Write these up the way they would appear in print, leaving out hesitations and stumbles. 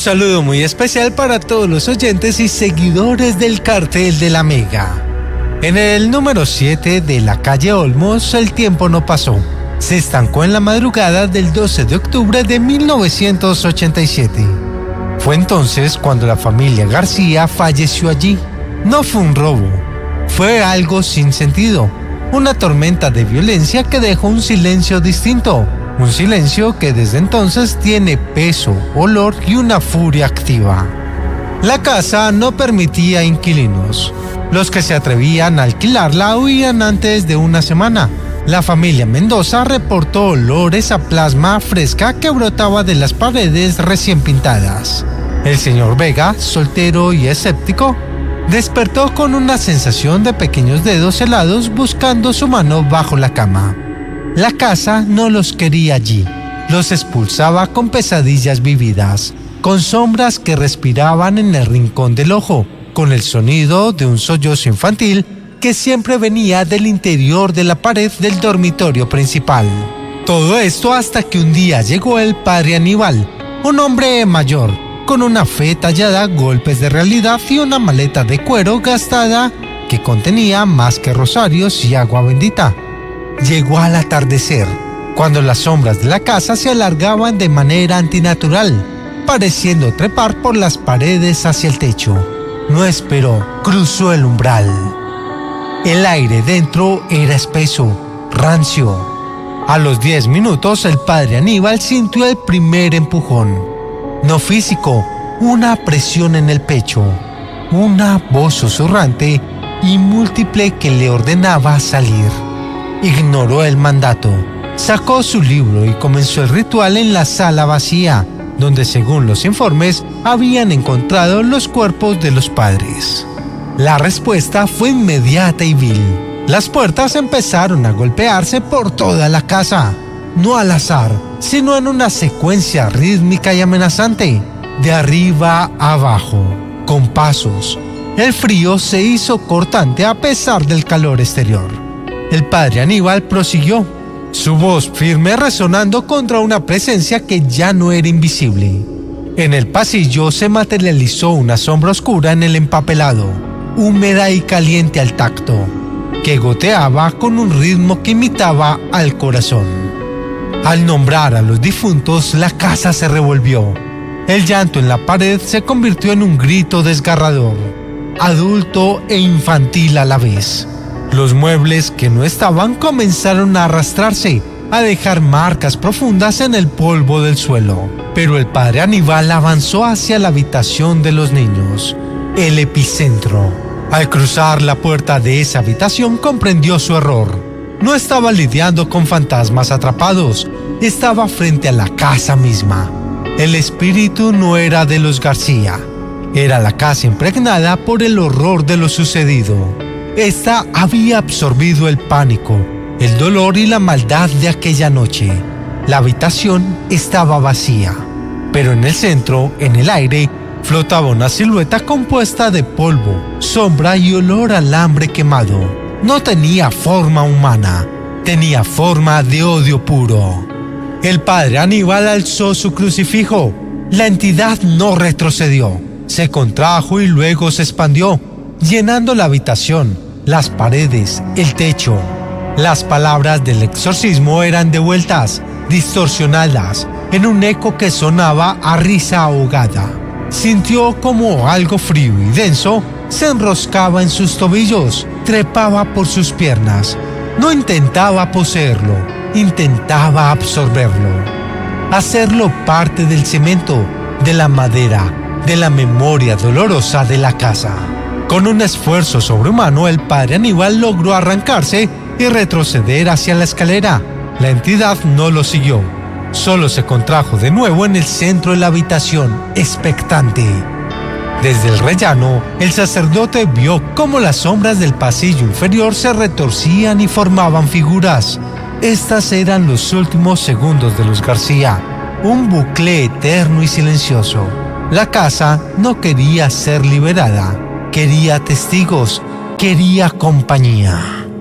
saludo muy especial para todos los oyentes y seguidores del Cartel de la Mega. En el número 7 de la calle Olmos, el tiempo no pasó. Se estancó en la madrugada del 12 de octubre de 1987. Fue entonces cuando la familia García falleció allí. No fue un robo, fue algo sin sentido. Una tormenta de violencia que dejó un silencio distinto. Un silencio que desde entonces tiene peso, olor y una furia activa. La casa no permitía inquilinos. Los que se atrevían a alquilarla huían antes de una semana. La familia Mendoza reportó olores a plasma fresca que brotaba de las paredes recién pintadas. El señor Vega, soltero y escéptico, despertó con una sensación de pequeños dedos helados buscando su mano bajo la cama. La casa no los quería allí. Los expulsaba con pesadillas vividas, con sombras que respiraban en el rincón del ojo, con el sonido de un sollozo infantil que siempre venía del interior de la pared del dormitorio principal. Todo esto hasta que un día llegó el padre Aníbal, un hombre mayor, con una fe tallada, golpes de realidad y una maleta de cuero gastada que contenía más que rosarios y agua bendita. Llegó al atardecer, cuando las sombras de la casa se alargaban de manera antinatural, pareciendo trepar por las paredes hacia el techo. No esperó, cruzó el umbral. El aire dentro era espeso, rancio. A los 10 minutos el padre Aníbal sintió el primer empujón. No físico, una presión en el pecho, una voz susurrante y múltiple que le ordenaba salir. Ignoró el mandato, sacó su libro y comenzó el ritual en la sala vacía, donde según los informes habían encontrado los cuerpos de los padres. La respuesta fue inmediata y vil. Las puertas empezaron a golpearse por toda la casa, no al azar, sino en una secuencia rítmica y amenazante, de arriba a abajo, con pasos. El frío se hizo cortante a pesar del calor exterior. El padre Aníbal prosiguió, su voz firme resonando contra una presencia que ya no era invisible. En el pasillo se materializó una sombra oscura en el empapelado, húmeda y caliente al tacto, que goteaba con un ritmo que imitaba al corazón. Al nombrar a los difuntos, la casa se revolvió. El llanto en la pared se convirtió en un grito desgarrador, adulto e infantil a la vez. Los muebles que no estaban comenzaron a arrastrarse, a dejar marcas profundas en el polvo del suelo. Pero el padre Aníbal avanzó hacia la habitación de los niños, el epicentro. Al cruzar la puerta de esa habitación comprendió su error. No estaba lidiando con fantasmas atrapados, estaba frente a la casa misma. El espíritu no era de los García, era la casa impregnada por el horror de lo sucedido. Esta había absorbido el pánico, el dolor y la maldad de aquella noche. La habitación estaba vacía, pero en el centro, en el aire, flotaba una silueta compuesta de polvo, sombra y olor a alambre quemado. No tenía forma humana, tenía forma de odio puro. El padre Aníbal alzó su crucifijo. La entidad no retrocedió, se contrajo y luego se expandió, llenando la habitación, las paredes, el techo. Las palabras del exorcismo eran devueltas, distorsionadas, en un eco que sonaba a risa ahogada. Sintió como algo frío y denso se enroscaba en sus tobillos, trepaba por sus piernas. No intentaba poseerlo, intentaba absorberlo, hacerlo parte del cemento, de la madera, de la memoria dolorosa de la casa. Con un esfuerzo sobrehumano, el padre Aníbal logró arrancarse y retroceder hacia la escalera. La entidad no lo siguió, solo se contrajo de nuevo en el centro de la habitación, expectante. Desde el rellano, el sacerdote vio cómo las sombras del pasillo inferior se retorcían y formaban figuras. Estas eran los últimos segundos de los García, un bucle eterno y silencioso. La casa no quería ser liberada. Quería testigos, quería compañía.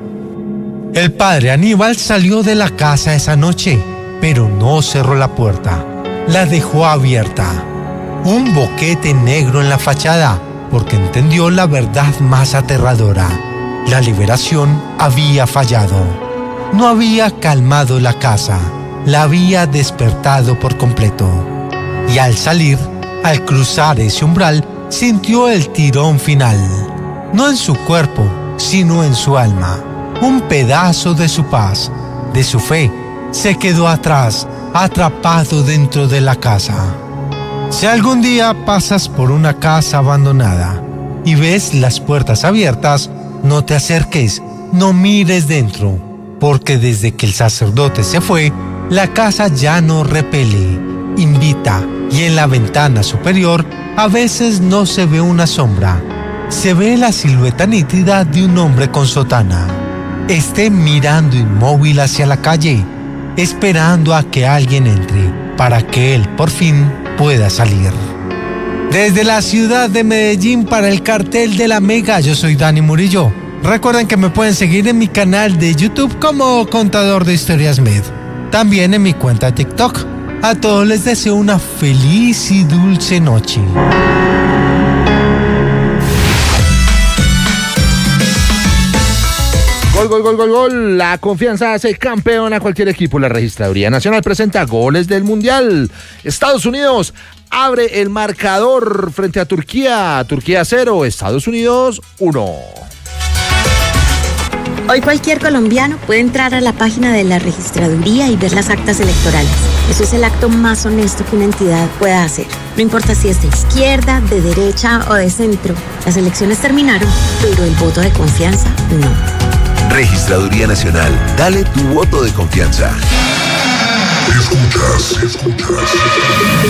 El padre Aníbal salió de la casa esa noche, pero no cerró la puerta. La dejó abierta. un boquete negro en la fachada, porque entendió la verdad más aterradora. La liberación había fallado. No había calmado la casa, la había despertado por completo. Y al salir, al cruzar ese umbral, sintió el tirón final. No en su cuerpo, sino en su alma. Un pedazo de su paz, de su fe, se quedó atrás, atrapado dentro de la casa. Si algún día pasas por una casa abandonada y ves las puertas abiertas, no te acerques, no mires dentro, porque desde que el sacerdote se fue, la casa ya no repele, invita, y en la ventana superior a veces no se ve una sombra, se ve la silueta nítida de un hombre con sotana. Esté mirando inmóvil hacia la calle, esperando a que alguien entre, para que él por fin pueda salir. Desde la ciudad de Medellín para el Cartel de la Mega, yo soy Dani Murillo. Recuerden que me pueden seguir en mi canal de YouTube como Contador de Historias Med. También en mi cuenta de TikTok. A todos les deseo una feliz y dulce noche. Gol, gol, gol, gol, gol. La confianza hace campeón a cualquier equipo. La Registraduría Nacional presenta goles del Mundial. Estados Unidos abre el marcador frente a Turquía. Turquía 0, Estados Unidos 1. Hoy cualquier colombiano puede entrar a la página de la Registraduría y ver las actas electorales. Eso es el acto más honesto que una entidad pueda hacer. No importa si es de izquierda, de derecha o de centro. Las elecciones terminaron, pero el voto de confianza no. Registraduría Nacional, dale tu voto de confianza. Escuchas.